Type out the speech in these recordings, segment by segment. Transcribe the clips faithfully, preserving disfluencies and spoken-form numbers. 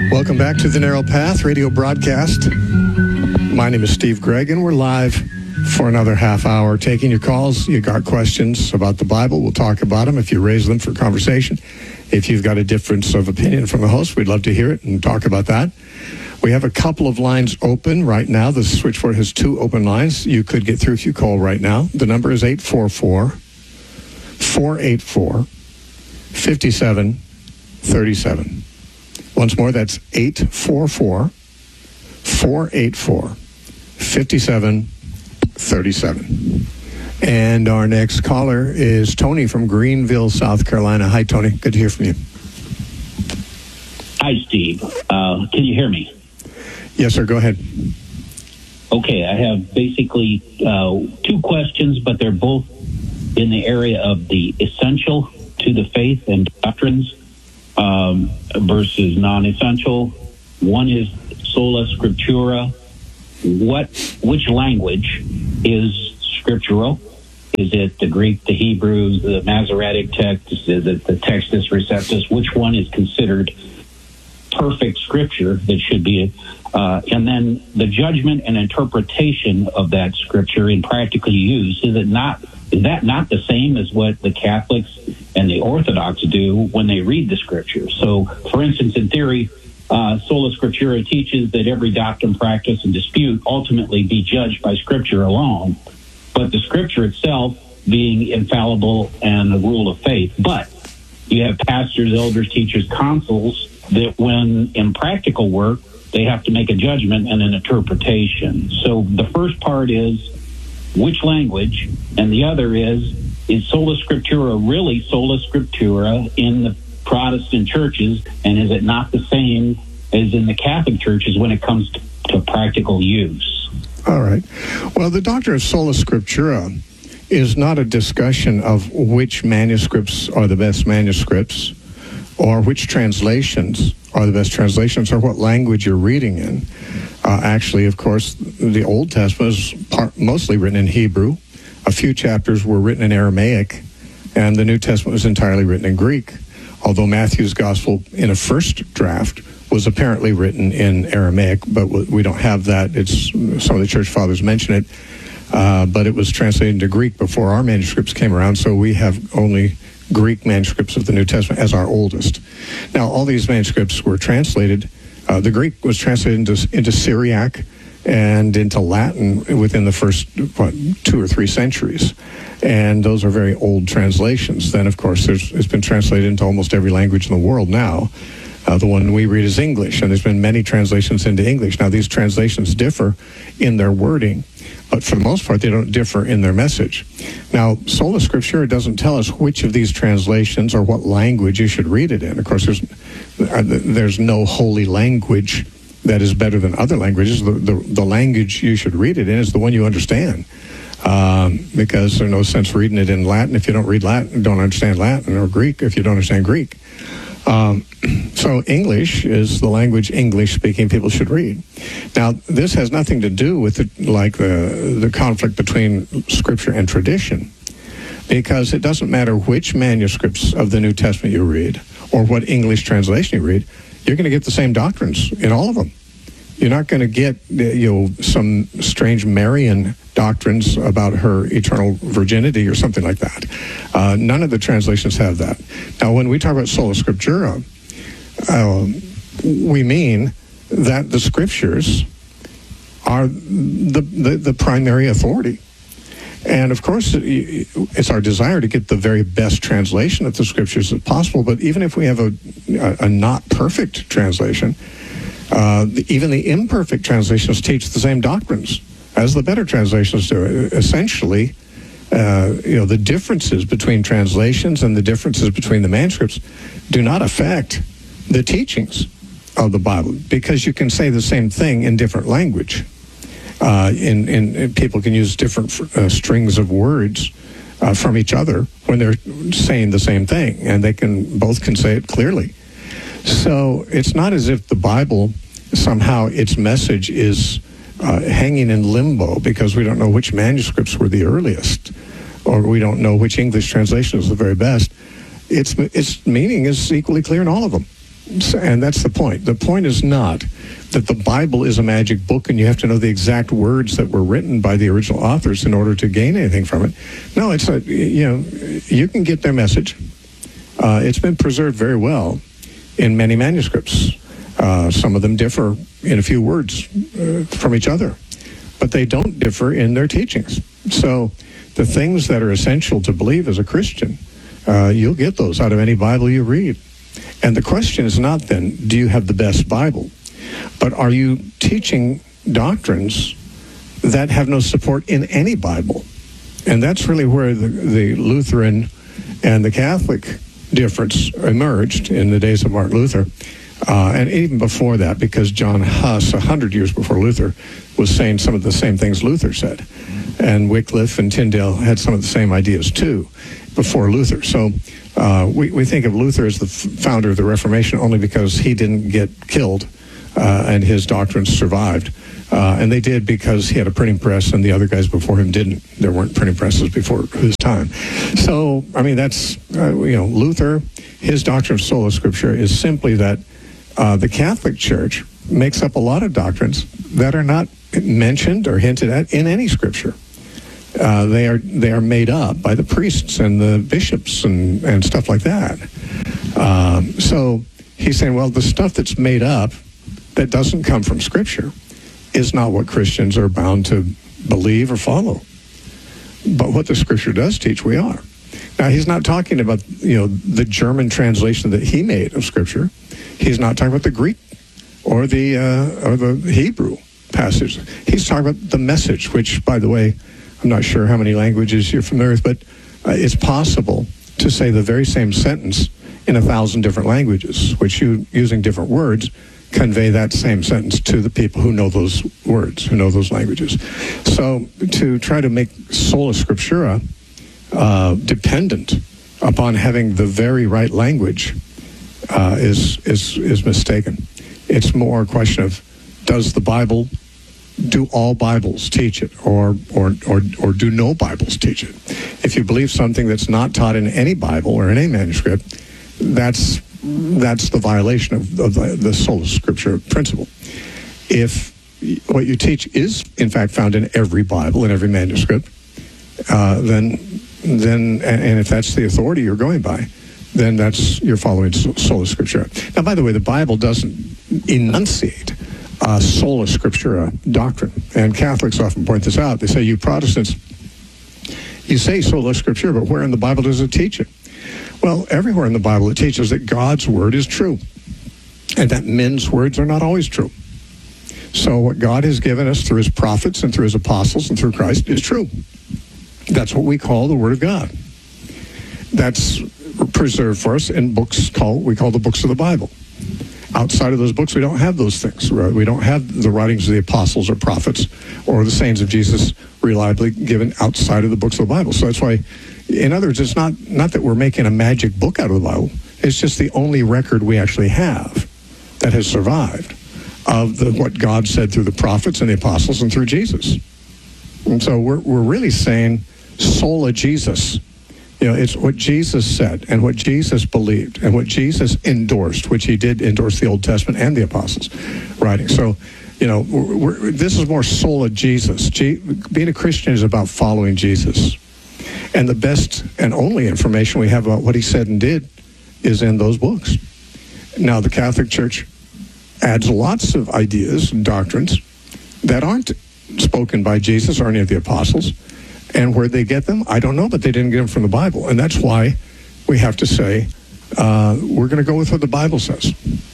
Welcome back to the Narrow Path radio broadcast. My name is Steve Gregg, and we're live for another half hour, taking your calls. You got questions about the Bible, we'll talk about them if you raise them for conversation. If you've got a difference of opinion from the host, we'd love to hear it and talk about that. We have a couple of lines open right now. The switchboard has two open lines. You could get through if you call right now. The number is eight four four, four eight four, five seven three seven. Once more, that's eight four four, four eight four, five seven three seven. And our next caller is Tony from Greenville, South Carolina. Hi, Tony. Good to hear from you. Hi, Steve. Uh, can you hear me? Yes, sir. Go ahead. Okay. I have basically uh, two questions, but they're both in the area of the essential to the faith and doctrines um, versus non-essential. One is sola scriptura. What, which language is scriptural? Is it the Greek, the Hebrew, the Masoretic text? Is it the Textus Receptus? Which one is considered perfect scripture that should be? Uh, and then the judgment and interpretation of that scripture in practical use, is it not? Is that not the same as what the Catholics and the Orthodox do when they read the scripture? So, for instance, in theory, uh, sola scriptura teaches that every doctrine, practice, and dispute ultimately be judged by scripture alone, but the scripture itself being infallible and the rule of faith. But you have pastors, elders, teachers, consuls that when in practical work, they have to make a judgment and an interpretation. So the first part is which language, and the other is, is sola scriptura really sola scriptura in the Protestant churches, and is it not the same as in the Catholic churches when it comes to, to practical use? All right. Well, the doctrine of sola scriptura is not a discussion of which manuscripts are the best manuscripts or which translations are the best translations or what language you're reading in. Uh, actually, of course, the Old Testament is part, mostly written in Hebrew. A few chapters were written in Aramaic, and the New Testament was entirely written in Greek, although Matthew's Gospel in a first draft was apparently written in Aramaic, but we don't have that. It's some of the church fathers mention it, uh, but it was translated into Greek before our manuscripts came around, so we have only Greek manuscripts of the New Testament as our oldest. Now, all these manuscripts were translated. Uh, the Greek was translated into, into Syriac and into Latin within the first, what, two or three centuries. And those are very old translations. Then, of course, there's, it's been translated into almost every language in the world now. Uh, the one we read is English, and there's been many translations into English. Now, these translations differ in their wording, but for the most part, they don't differ in their message. Now, sola scriptura doesn't tell us which of these translations or what language you should read it in. Of course, there's uh, there's no holy language that is better than other languages. The, the, the language you should read it in is the one you understand, um, because there's no sense reading it in Latin if you don't read Latin, don't understand Latin, or Greek if you don't understand Greek. Um, so English is the language English-speaking people should read. Now, this has nothing to do with the, like the the conflict between Scripture and tradition, because it doesn't matter which manuscripts of the New Testament you read or what English translation you read, you're going to get the same doctrines in all of them. You're not going to get you know some strange Marian doctrines about her eternal virginity or something like that. Uh, none of the translations have that. Now, when we talk about sola scriptura, uh, we mean that the scriptures are the, the, the primary authority. And, of course, it's our desire to get the very best translation of the scriptures as possible, but even if we have a, a, a not perfect translation, uh, even the imperfect translations teach the same doctrines as the better translations do. Essentially, uh, you know, the differences between translations and the differences between the manuscripts do not affect the teachings of the Bible, because you can say the same thing in different language. Uh, in, in, in people can use different uh, strings of words uh, from each other when they're saying the same thing, and they can both can say it clearly. So it's not as if the Bible somehow its message is uh, hanging in limbo because we don't know which manuscripts were the earliest, or we don't know which English translation is the very best. Its its meaning is equally clear in all of them. And that's the point. The point is not that the Bible is a magic book and you have to know the exact words that were written by the original authors in order to gain anything from it. No, it's a, you know, you can get their message. Uh, it's been preserved very well in many manuscripts. Uh, some of them differ in a few words uh, from each other, but they don't differ in their teachings. So the things that are essential to believe as a Christian, uh, you'll get those out of any Bible you read. And the question is not then, do you have the best Bible? But are you teaching doctrines that have no support in any Bible? And that's really where the, the Lutheran and the Catholic difference emerged in the days of Martin Luther. Uh, and even before that, because John Huss, a hundred years before Luther, was saying some of the same things Luther said. And Wycliffe and Tyndale had some of the same ideas, too, before Luther. So uh, we, we think of Luther as the f- founder of the Reformation only because he didn't get killed uh, and his doctrines survived. Uh, and they did because he had a printing press and the other guys before him didn't. There weren't printing presses before his time. So, I mean, that's, uh, you know, Luther, his doctrine of sola scriptura is simply that Uh, the Catholic Church makes up a lot of doctrines that are not mentioned or hinted at in any scripture. Uh, they are they are made up by the priests and the bishops and, and stuff like that. Um, so he's saying, well, the stuff that's made up that doesn't come from Scripture is not what Christians are bound to believe or follow. But what the Scripture does teach, we are. Now, he's not talking about, you know, the German translation that he made of Scripture. He's not talking about the Greek or the uh, or the Hebrew passage. He's talking about the message, which, by the way, I'm not sure how many languages you're familiar with, but uh, it's possible to say the very same sentence in a thousand different languages, which you, using different words, convey that same sentence to the people who know those words, who know those languages. So to try to make sola scriptura uh, dependent upon having the very right language Uh, is is is mistaken. It's more a question of, does the Bible, do all Bibles teach it, or or or or do no Bibles teach it? If you believe something that's not taught in any Bible or in any manuscript, that's that's the violation of, of the, the sola scriptura principle. If what you teach is in fact found in every Bible, in every manuscript, uh, then then and, and if that's the authority you're going by, then that's, you're following sola scriptura. Now, by the way, the Bible doesn't enunciate uh, sola scriptura doctrine, and Catholics often point this out. They say, you Protestants, you say sola scriptura, but where in the Bible does it teach it? Well, everywhere in the Bible it teaches that God's word is true, and that men's words are not always true. So what God has given us through his prophets and through his apostles and through Christ is true. That's what we call the Word of God. That's preserved for us in books called, we call the books of the Bible. Outside of those books, we don't have those things. Right? We don't have the writings of the apostles or prophets or the sayings of Jesus reliably given outside of the books of the Bible. So that's why, in other words, it's not, not that we're making a magic book out of the Bible. It's just the only record we actually have that has survived of the, what God said through the prophets and the apostles and through Jesus. And so we're, we're really saying sola Jesus. You know, it's what Jesus said and what Jesus believed and what Jesus endorsed, which he did endorse the Old Testament and the apostles' writing. So, you know, we're, we're, this is more sola Jesus. G, being a Christian is about following Jesus. And the best and only information we have about what he said and did is in those books. Now, the Catholic Church adds lots of ideas and doctrines that aren't spoken by Jesus or any of the apostles. And where they get them, I don't know, but they didn't get them from the Bible. And that's why we have to say, uh, we're going to go with what the Bible says.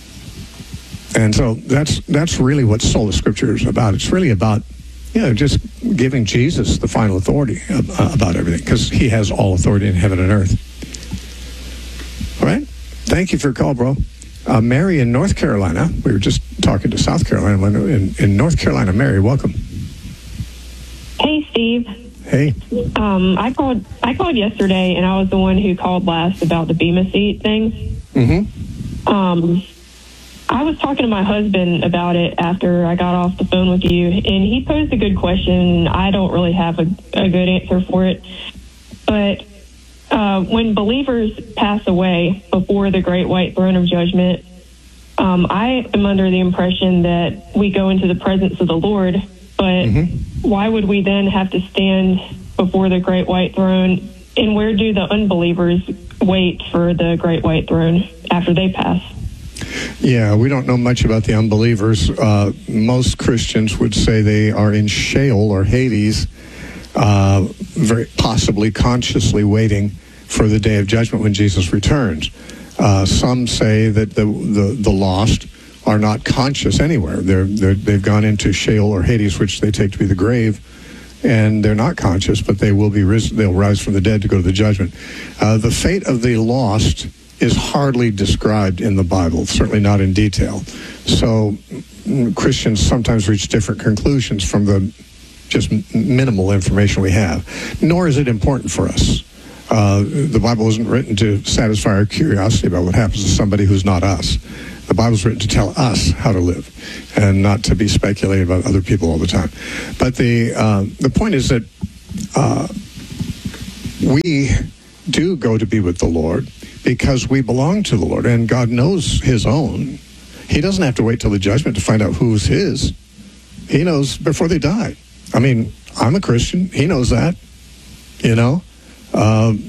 And so that's that's really what sola scriptura is about. It's really about, you know, just giving Jesus the final authority uh, about everything, because he has all authority in heaven and earth. All right? Thank you for your call, bro. Uh, Mary in North Carolina. We were just talking to South Carolina. In, in North Carolina, Mary, welcome. Hey, Steve. Hey. Um, I called I called yesterday, and I was the one who called last about the Bema seat thing. Mm-hmm. Um, I was talking to my husband about it after I got off the phone with you, and he posed a good question. I don't really have a, a good answer for it. But uh, when believers pass away before the great white throne of judgment, Um, I am under the impression that we go into the presence of the Lord, but mm-hmm. why would we then have to stand before the great white throne? And where do the unbelievers wait for the great white throne after they pass? Yeah, we don't know much about the unbelievers. Uh, most Christians would say they are in Sheol or Hades, uh, very possibly consciously waiting for the day of judgment when Jesus returns. Uh, some say that the, the, the lost are not conscious anywhere. They're, they're, they've gone into Sheol or Hades, which they take to be the grave, and they're not conscious, but they will be ris- they'll rise from the dead to go to the judgment. Uh, the fate of the lost is hardly described in the Bible, certainly not in detail. So Christians sometimes reach different conclusions from the just minimal information we have, nor is it important for us. Uh, the Bible isn't written to satisfy our curiosity about what happens to somebody who's not us. The Bible's written to tell us how to live and not to be speculating about other people all the time. But the uh, the point is that uh, we do go to be with the Lord because we belong to the Lord, and God knows his own. He doesn't have to wait till the judgment to find out who's his. He knows before they die. I mean, I'm a Christian. He knows that, you know. Um,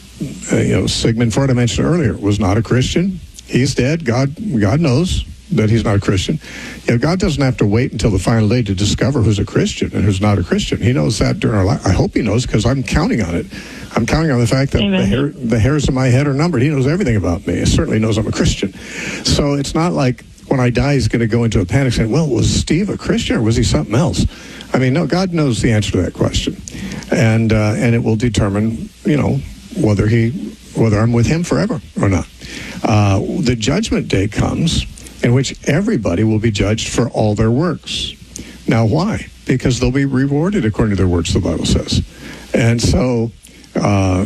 you know, Sigmund Freud, I mentioned earlier, was not a Christian. He's dead. God God knows that he's not a Christian. You know, God doesn't have to wait until the final day to discover who's a Christian and who's not a Christian. He knows that during our life. I hope he knows, because I'm counting on it. I'm counting on the fact that the, hair, the hairs of my head are numbered. He knows everything about me. He certainly knows I'm a Christian. So it's not like when I die, he's going to go into a panic saying, well, was Steve a Christian or was he something else? I mean, no, God knows the answer to that question. And uh, and it will determine, you know, whether he, whether I'm with him forever or not. Uh, the judgment day comes in which everybody will be judged for all their works. Now, why? Because they'll be rewarded according to their works, the Bible says. And so uh,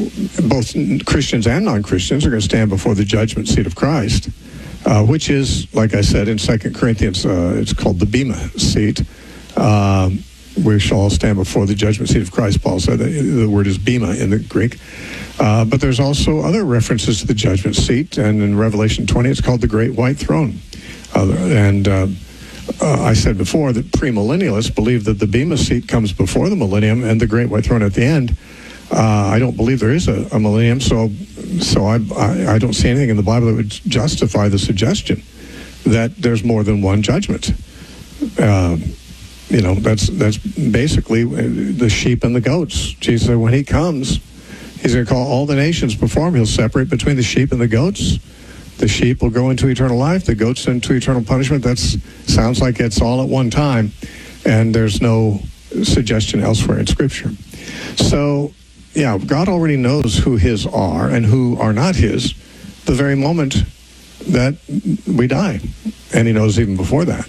both Christians and non-Christians are going to stand before the judgment seat of Christ, uh, which is, like I said, in Second Corinthians, uh, it's called the Bema seat. Uh, we shall all stand before the judgment seat of Christ, Paul said. The, the word is Bema in the Greek. Uh, but there's also other references to the judgment seat, and in Revelation twenty, it's called the Great White Throne. Uh, and uh, uh, I said before that premillennialists believe that the Bema seat comes before the millennium and the Great White Throne at the end. Uh, I don't believe there is a, a millennium, so so I, I, I don't see anything in the Bible that would justify the suggestion that there's more than one judgment. Uh, you know, that's that's basically the sheep and the goats. Jesus said when he comes, he's going to call all the nations before him. He'll separate between the sheep and the goats. The sheep will go into eternal life. The goats into eternal punishment. That sounds like it's all at one time, and there's no suggestion elsewhere in Scripture. So, yeah, God already knows who his are and who are not his the very moment that we die, and he knows even before that.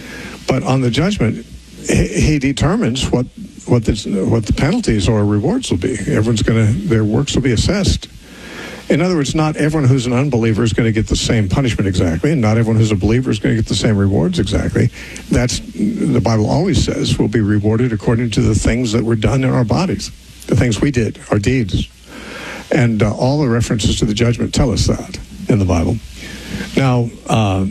But on the judgment, he, he determines what what the what the penalties or rewards will be. Everyone's going to, their works will be assessed. In other words, not everyone who's an unbeliever is going to get the same punishment exactly, and not everyone who's a believer is going to get the same rewards exactly. That's, the Bible always says, we'll be rewarded according to the things that were done in our bodies, the things we did, our deeds. And uh, all the references to the judgment tell us that in the Bible. Now, uh,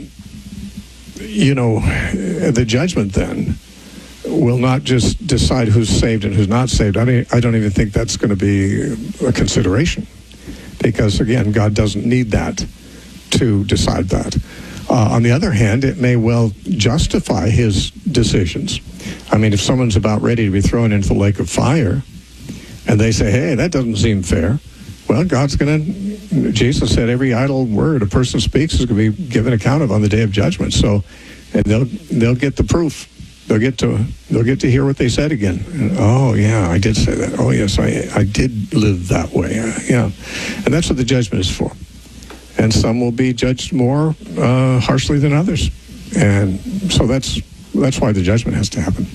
you know, the judgment then will not just decide who's saved and who's not saved. I don't, I don't even think that's going to be a consideration, because, again, God doesn't need that to decide that. Uh, on the other hand, it may well justify his decisions. I mean, if someone's about ready to be thrown into the lake of fire, and they say, hey, that doesn't seem fair, well, God's going to, Jesus said every idle word a person speaks is going to be given account of on the day of judgment. So, and they'll they'll get the proof. They'll get to they'll get to hear what they said again. And, oh yeah, I did say that. Oh yes, I I did live that way. Uh, yeah, and that's what the judgment is for. And some will be judged more uh, harshly than others, and so that's that's why the judgment has to happen.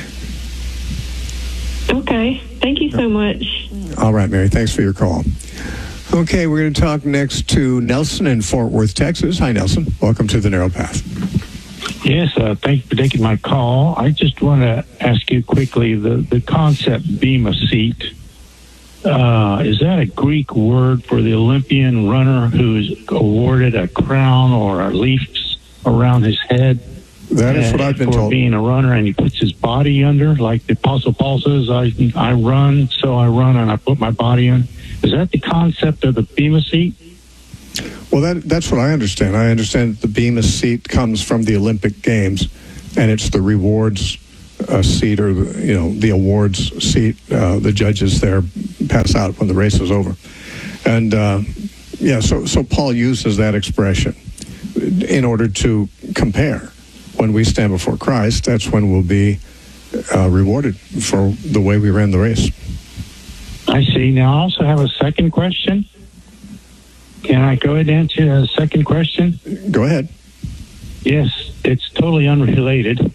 Okay, thank you so much. All right, Mary. Thanks for your call. Okay, we're going to talk next to Nelson in Fort Worth, Texas. Hi, Nelson. Welcome to The Narrow Path. Yes, uh, thank you for taking my call. I just want to ask you quickly, the, the concept Bema seat, uh, is that a Greek word for the Olympian runner who's awarded a crown or a leaf around his head? That is what I've been for told. being a runner, and he puts his body under, like the Apostle Paul says, I, I run, so I run, and I put my body in. Is that the concept of the Bema seat? Well, that, that's what I understand. I understand that the Bema seat comes from the Olympic Games, and it's the rewards uh, seat, or the, you know, the awards seat. Uh, the judges there pass out when the race is over, and uh, yeah. So, so Paul uses that expression in order to compare. When we stand before Christ, that's when we'll be uh, rewarded for the way we ran the race. I see. Now, I also have a second question. Can I go ahead and answer a second question? Go ahead. Yes, it's totally unrelated.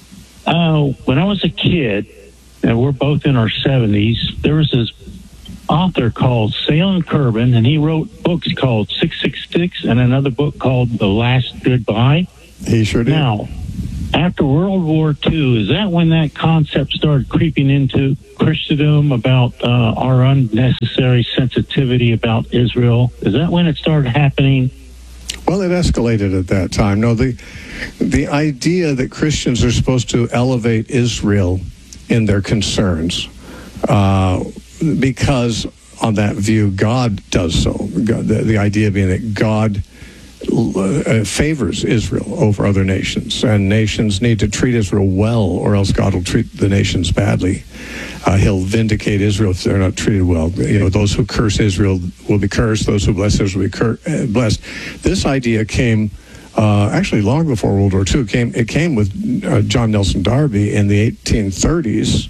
Uh, when I was a kid, and we're both in our seventies, there was this author called Salem Kirban, and he wrote books called six six six and another book called The Last Goodbye. He sure did. Now, after World War Two, is that when that concept started creeping into Christendom about uh, our unnecessary sensitivity about Israel? Is that when it started happening? Well, it escalated at that time. No, the the idea that Christians are supposed to elevate Israel in their concerns, uh, because on that view, God does so. God, the, the idea being that God Uh, favors Israel over other nations, and nations need to treat Israel well, or else God will treat the nations badly. Uh, he'll vindicate Israel if they're not treated well. You know, those who curse Israel will be cursed; those who bless Israel will be cur- uh, blessed. This idea came uh, actually long before World War Two. It came it came with uh, John Nelson Darby in the eighteen thirties.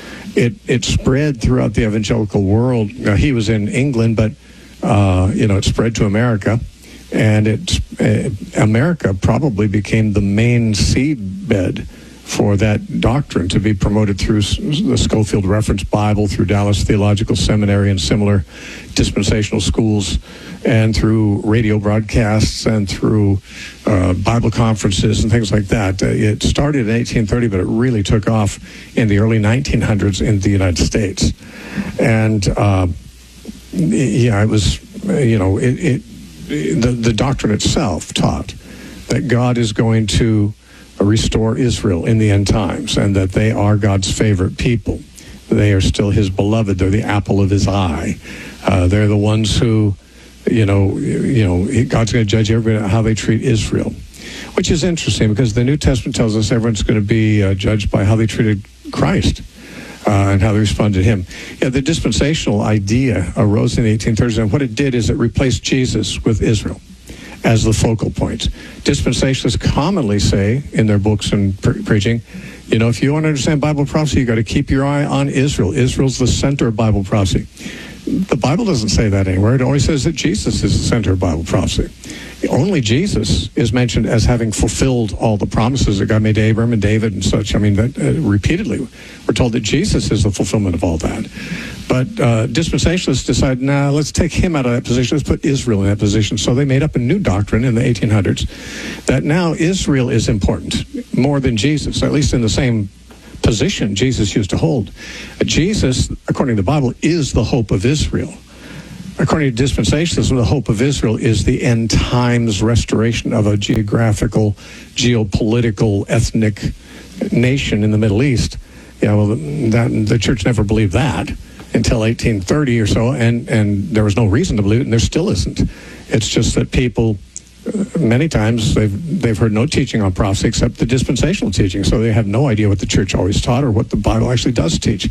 It it spread throughout the evangelical world. Now, he was in England, but uh, you know, it spread to America. And it, uh, America probably became the main seedbed for that doctrine to be promoted through the Schofield Reference Bible, through Dallas Theological Seminary and similar dispensational schools, and through radio broadcasts and through uh, Bible conferences and things like that. Uh, it started in eighteen thirty, but it really took off in the early nineteen hundreds in the United States. And, uh, yeah, it was, you know, it, it The, the doctrine itself taught that God is going to restore Israel in the end times, and that they are God's favorite people. They are still his beloved. They're the apple of his eye. Uh, they're the ones who, you know, you know, God's going to judge everybody on how they treat Israel, which is interesting because the New Testament tells us everyone's going to be uh, judged by how they treated Christ. Uh, and how they responded to him. Yeah, the dispensational idea arose in the eighteen thirties, and what it did is it replaced Jesus with Israel as the focal point. Dispensationalists commonly say in their books and pre- preaching, you know, if you want to understand Bible prophecy, you got to keep your eye on Israel. Israel's the center of Bible prophecy. The Bible doesn't say that anywhere. It always says that Jesus is the center of Bible prophecy. Only Jesus is mentioned as having fulfilled all the promises that God made to Abraham and David and such. I mean, that, uh, repeatedly, we're told that Jesus is the fulfillment of all that. But uh, dispensationalists decided, nah, let's take him out of that position. Let's put Israel in that position. So they made up a new doctrine in the eighteen hundreds that now Israel is important more than Jesus, at least in the same position Jesus used to hold. Jesus, according to the Bible, is the hope of Israel. According to dispensationalism, the hope of Israel is the end times restoration of a geographical, geopolitical, ethnic nation in the Middle East. Yeah, well, that, the church never believed that until eighteen thirty or so, and, and there was no reason to believe it, and there still isn't. It's just that people, uh, many times, they've they've heard no teaching on prophecy except the dispensational teaching, so they have no idea what the church always taught or what the Bible actually does teach.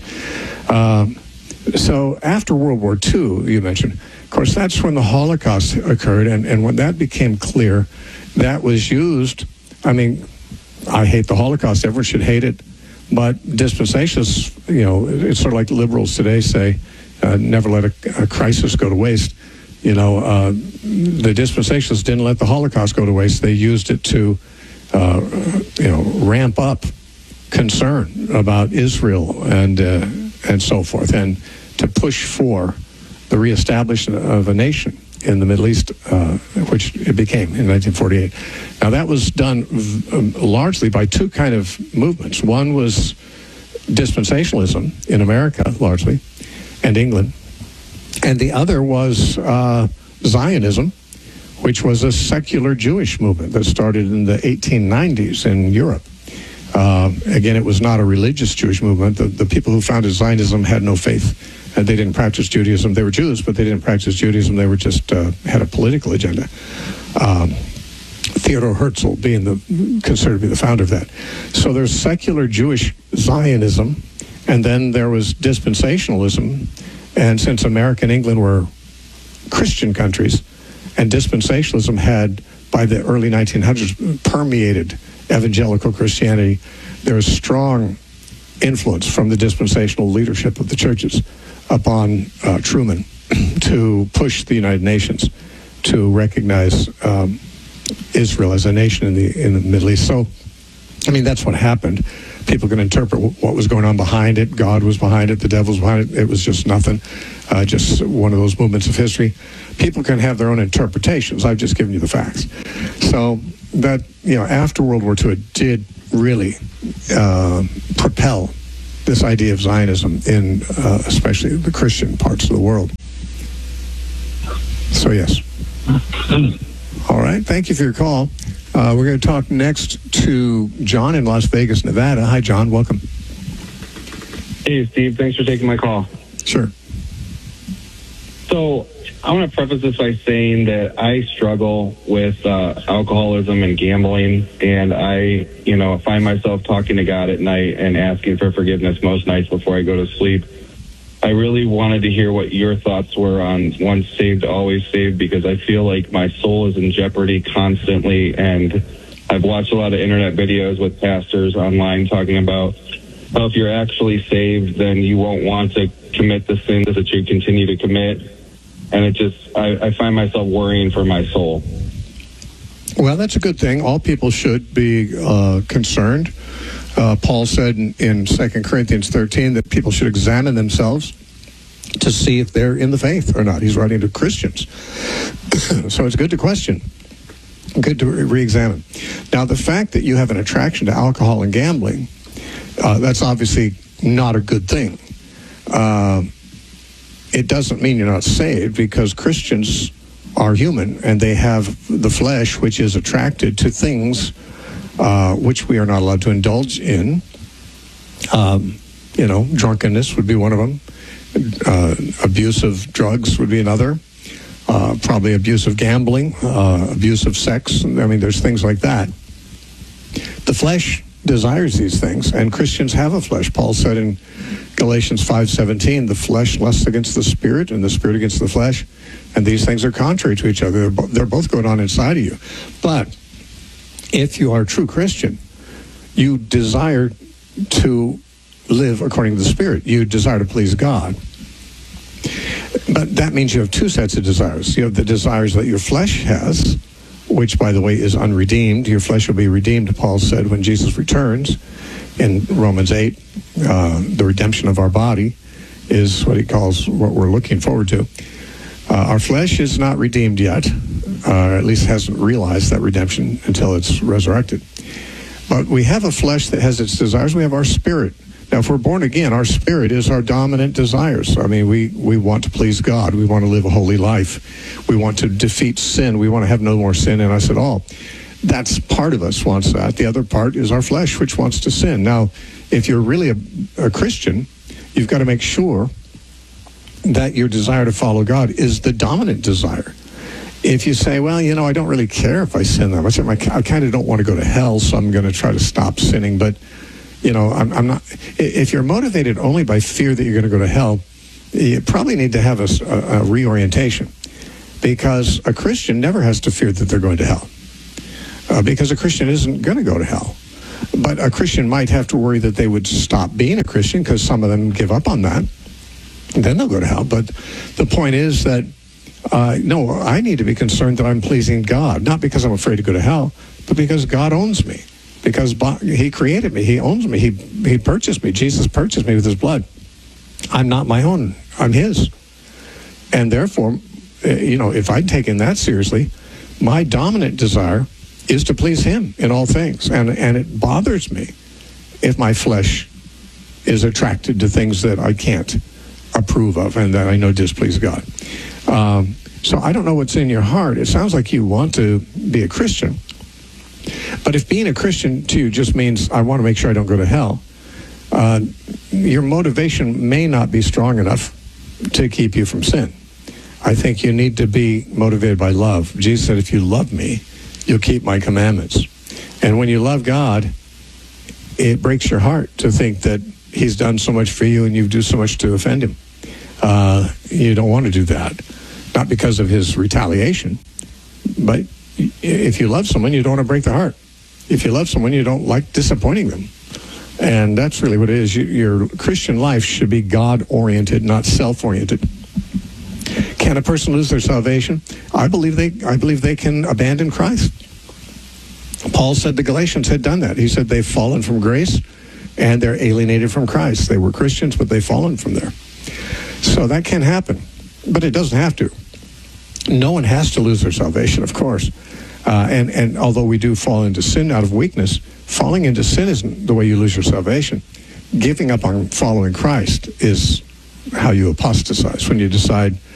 Uh, So after World War Two, you mentioned, of course, that's when the Holocaust occurred, and, and when that became clear, that was used. I mean, I hate the Holocaust. Everyone should hate it. But dispensationalists, you know, it's sort of like liberals today say, uh, never let a, a crisis go to waste. You know, uh, the dispensationalists didn't let the Holocaust go to waste. They used it to, uh, you know, ramp up concern about Israel and uh, and so forth, and to push for the reestablishment of a nation in the Middle East, uh, which it became in nineteen forty-eight. Now, that was done v- largely by two kind of movements. One was dispensationalism in America, largely, and England, And the other was uh, Zionism, which was a secular Jewish movement that started in the eighteen nineties in Europe. Uh, again, it was not a religious Jewish movement. The, the people who founded Zionism had no faith, and they didn't practice Judaism. They were Jews, but they didn't practice Judaism. They were just uh, had a political agenda. Um, Theodor Herzl being the considered to be the founder of that. So there's secular Jewish Zionism, and then there was dispensationalism. And since America and England were Christian countries, and dispensationalism had, by the early nineteen hundreds, permeated evangelical Christianity, there was strong influence from the dispensational leadership of the churches upon uh, Truman to push the United Nations to recognize um, Israel as a nation in the in the Middle East. So, I mean, that's what happened. People can interpret what was going on behind it. God was behind it. The devil was behind it. It was just nothing. Uh, just one of those movements of history. People can have their own interpretations. I've just given you the facts. So that, you know, after World War Two, it did really uh, propel this idea of Zionism in uh, especially the Christian parts of the world. So, yes. All right. Thank you for your call. Uh, we're going to talk next to John in Las Vegas, Nevada. Hi, John. Welcome. Hey, Steve. Thanks for taking my call. Sure. So I want to preface this by saying that I struggle with uh, alcoholism and gambling, and I, you know, find myself talking to God at night and asking for forgiveness most nights before I go to sleep. I really wanted to hear what your thoughts were on once saved, always saved, because I feel like my soul is in jeopardy constantly, and I've watched a lot of internet videos with pastors online talking about how if you're actually saved, then you won't want to commit the sins that you continue to commit. And it just, I, I find myself worrying for my soul. Well, that's a good thing. All people should be uh, concerned. Uh, Paul said in, in Second Corinthians thirteen that people should examine themselves to see if they're in the faith or not. He's writing to Christians. So it's good to question. Good to re-examine. Now, the fact that you have an attraction to alcohol and gambling, uh, that's obviously not a good thing. Uh, it doesn't mean you're not saved, because Christians are human and they have the flesh, which is attracted to things uh, which we are not allowed to indulge in. Um, you know, drunkenness would be one of them. Uh, abuse of drugs would be another. Uh, probably abuse of gambling, uh, abuse of sex. I mean, there's things like that. The flesh desires these things, and Christians have a flesh. Paul said in Galatians five seventeen, the flesh lusts against the spirit, and the spirit against the flesh, and these things are contrary to each other. They're, bo- they're both going on inside of you. But if you are a true Christian, you desire to live according to the Spirit. You desire to please God. But that means you have two sets of desires. You have the desires that your flesh has, which, by the way, is unredeemed. Your flesh will be redeemed, Paul said, when Jesus returns in Romans eight. Uh, the redemption of our body is what he calls what we're looking forward to. Uh, our flesh is not redeemed yet, uh, at least hasn't realized that redemption until it's resurrected. But we have a flesh that has its desires. We have our spirit. Now, if we're born again, our spirit is our dominant desires. I mean, we, we want to please God. We want to live a holy life. We want to defeat sin. We want to have no more sin in us at all. That's part of us wants that. The other part is our flesh, which wants to sin. Now, if you're really a, a Christian, you've got to make sure that your desire to follow God is the dominant desire. If you say, well, you know, I don't really care if I sin that much. I kind of don't want to go to hell, so I'm going to try to stop sinning. But, you know, I'm, I'm not. If you're motivated only by fear that you're going to go to hell, you probably need to have a, a, a reorientation, because a Christian never has to fear that they're going to hell, uh, because a Christian isn't going to go to hell. But a Christian might have to worry that they would stop being a Christian, because some of them give up on that. And then they'll go to hell. But the point is that, uh, no, I need to be concerned that I'm pleasing God, not because I'm afraid to go to hell, but because God owns me, because he created me. He owns me. He, he purchased me. Jesus purchased me with his blood. I'm not my own. I'm his. And therefore, you know, if I'd taken that seriously, my dominant desire is to please him in all things. And, and it bothers me if my flesh is attracted to things that I can't approve of and that I know displease God. Um, so I don't know what's in your heart. It sounds like you want to be a Christian. But if being a Christian to you just means I want to make sure I don't go to hell, uh, your motivation may not be strong enough to keep you from sin. I think you need to be motivated by love. Jesus said, if you love me, you'll keep my commandments. And when you love God, it breaks your heart to think that he's done so much for you and you do so much to offend him. Uh, you don't want to do that. Not because of his retaliation, but if you love someone, you don't want to break their heart. If you love someone, you don't like disappointing them. And that's really what it is. You, your Christian life should be God-oriented, not self-oriented. Can a person lose their salvation? I believe they I believe they can abandon Christ. Paul said the Galatians had done that. He said they've fallen from grace and they're alienated from Christ. They were Christians, but they've fallen from there. So that can happen, but it doesn't have to. No one has to lose their salvation, of course. Uh, and, and although we do fall into sin out of weakness, falling into sin isn't the way you lose your salvation. Giving up on following Christ is how you apostatize, when you decide